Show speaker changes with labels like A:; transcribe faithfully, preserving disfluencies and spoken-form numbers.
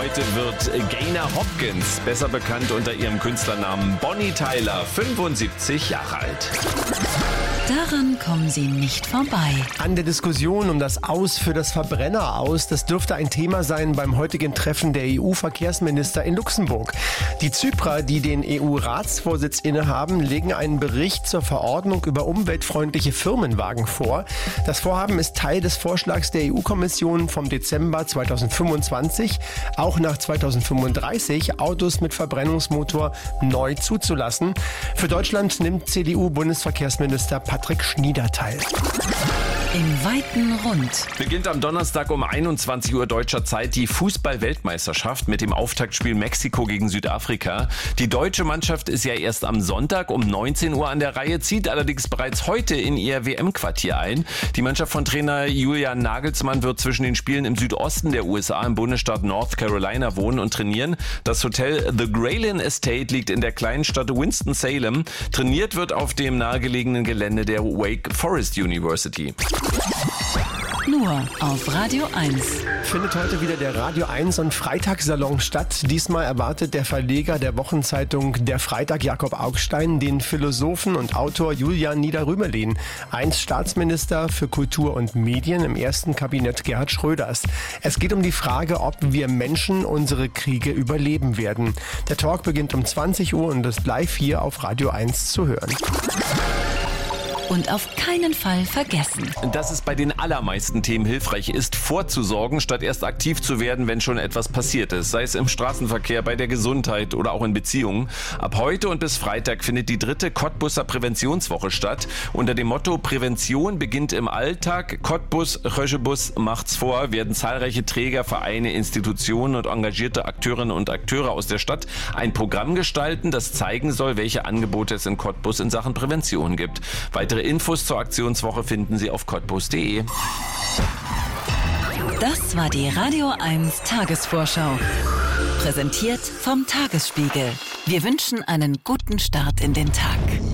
A: Heute wird Gaynor Hopkins, besser bekannt unter ihrem Künstlernamen Bonnie Tyler, fünfundsiebzig Jahre alt.
B: Daran kommen Sie nicht vorbei.
C: An der Diskussion um das Aus für das Verbrenner-Aus, das dürfte ein Thema sein beim heutigen Treffen der E U-Verkehrsminister in Luxemburg. Die Zyprer, die den E U-Ratsvorsitz innehaben, legen einen Bericht zur Verordnung über umweltfreundliche Firmenwagen vor. Das Vorhaben ist Teil des Vorschlags der E U-Kommission vom Dezember zweitausendfünfundzwanzig, auch nach zweitausendfünfunddreißig Autos mit Verbrennungsmotor neu zuzulassen. Für Deutschland nimmt C D U-Bundesverkehrsminister Patrick Schnieder teil.
B: Im weiten Rund.
A: Beginnt am Donnerstag um einundzwanzig Uhr deutscher Zeit die Fußball-Weltmeisterschaft mit dem Auftaktspiel Mexiko gegen Südafrika. Die deutsche Mannschaft ist ja erst am Sonntag um neunzehn Uhr an der Reihe, zieht allerdings bereits heute in ihr W M-Quartier ein. Die Mannschaft von Trainer Julian Nagelsmann wird zwischen den Spielen im Südosten der U S A im Bundesstaat North Carolina wohnen und trainieren. Das Hotel The Graylin Estate liegt in der kleinen Stadt Winston-Salem. Trainiert wird auf dem nahegelegenen Gelände der Wake Forest University.
B: Nur auf Radio eins.
C: Findet heute wieder der Radio eins und Freitagssalon statt. Diesmal erwartet der Verleger der Wochenzeitung Der Freitag, Jakob Augstein, den Philosophen und Autor Julian Nieder-Rümelin, einst Staatsminister für Kultur und Medien im ersten Kabinett Gerhard Schröders. Es geht um die Frage, ob wir Menschen unsere Kriege überleben werden. Der Talk beginnt um zwanzig Uhr und ist live hier auf Radio eins zu hören.
B: Und auf keinen Fall vergessen.
A: Dass es bei den allermeisten Themen hilfreich ist, vorzusorgen, statt erst aktiv zu werden, wenn schon etwas passiert ist. Sei es im Straßenverkehr, bei der Gesundheit oder auch in Beziehungen. Ab heute und bis Freitag findet die dritte Cottbuser Präventionswoche statt. Unter dem Motto Prävention beginnt im Alltag. Cottbus, Röschebus macht's vor, werden zahlreiche Träger, Vereine, Institutionen und engagierte Akteurinnen und Akteure aus der Stadt ein Programm gestalten, das zeigen soll, welche Angebote es in Cottbus in Sachen Prävention gibt. Weitere Infos zur Aktionswoche finden Sie auf cottbus punkt de.
B: Das war die Radio eins Tagesvorschau. Präsentiert vom Tagesspiegel. Wir wünschen einen guten Start in den Tag.